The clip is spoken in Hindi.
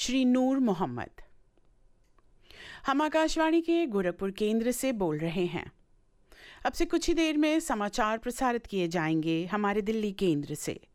श्री नूर मोहम्मद। हम आकाशवाणी के गोरखपुर केंद्र से बोल रहे हैं। अब से कुछ ही देर में समाचार प्रसारित किए जाएंगे हमारे दिल्ली केंद्र से।